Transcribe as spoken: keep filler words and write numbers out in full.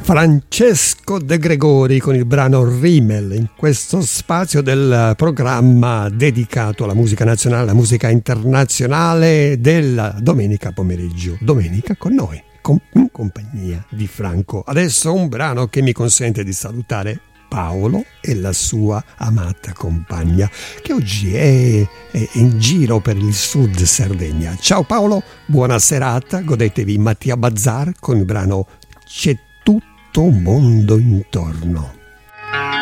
Francesco De Gregori con il brano Rimmel, in questo spazio del programma dedicato alla musica nazionale, alla musica internazionale della domenica pomeriggio. Domenica con noi, in compagnia di Franco. Adesso un brano che mi consente di salutare Paolo e la sua amata compagna, che oggi è, è in giro per il sud Sardegna. Ciao Paolo, buona serata, godetevi Mattia Bazzar con il brano C'è tutto un mondo intorno.